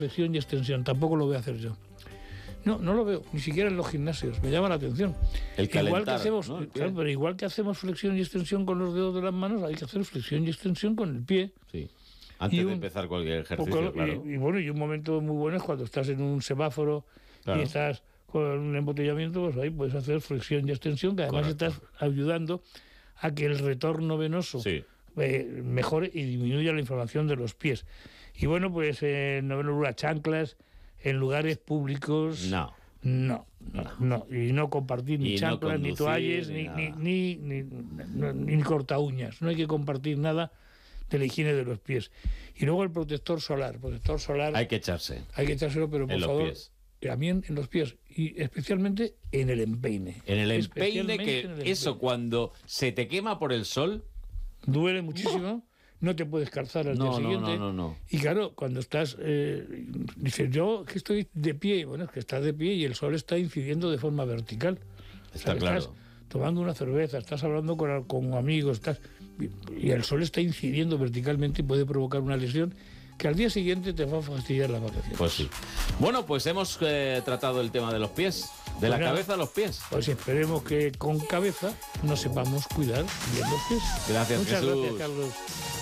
flexión y extensión, tampoco lo voy a hacer yo. No lo veo, ni siquiera en los gimnasios, me llama la atención. El calentar, igual que hacemos, ¿no? claro, pero igual que hacemos flexión y extensión con los dedos de las manos, hay que hacer flexión y extensión con el pie. Sí. Antes de empezar cualquier ejercicio, claro. Y bueno, y un momento muy bueno es cuando estás en un semáforo y estás con un embotellamiento, pues ahí puedes hacer flexión y extensión, que además estás ayudando a que el retorno venoso mejore y disminuya la inflamación de los pies. Y bueno, pues en noveno lugar, chanclas en lugares públicos. No. Y no compartir ni chanclas, ni toallas, ni corta uñas. No hay que compartir nada de la higiene de los pies. Y luego el protector solar. Hay que echárselo, pero por favor, pies. También en los pies y especialmente en el empeine. En el empeine, eso cuando se te quema por el sol duele muchísimo. No te puedes calzar al día siguiente. No. Y claro, cuando estás... dices, yo que estoy de pie. Bueno, es que estás de pie y el sol está incidiendo de forma vertical. Está claro. Estás tomando una cerveza, estás hablando con amigos, y el sol está incidiendo verticalmente y puede provocar una lesión que al día siguiente te va a fastidiar la vacaciones. Pues sí. Bueno, pues hemos tratado el tema de los pies. De la cabeza a los pies. Pues esperemos que con cabeza nos sepamos cuidar bien los pies. Gracias, Muchas Jesús. Gracias, Carlos.